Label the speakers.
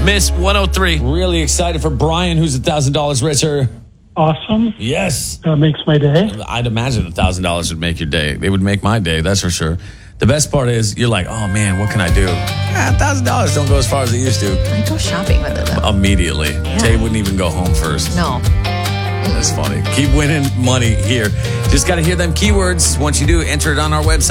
Speaker 1: Miss 103.
Speaker 2: Really excited for Brian, who's $1,000 richer.
Speaker 3: Awesome.
Speaker 2: Yes.
Speaker 3: That makes my day.
Speaker 2: I'd imagine $1,000 would make your day. It would make my day, that's for sure. The best part is you're like, oh man, what can I do? $1,000 don't go as far as it used to.
Speaker 4: I go shopping with it though.
Speaker 2: Immediately.
Speaker 4: Yeah.
Speaker 2: Tay wouldn't even go home first.
Speaker 4: No.
Speaker 2: That's funny. Keep winning money here. Just got to hear them keywords. Once you do, enter it on our website.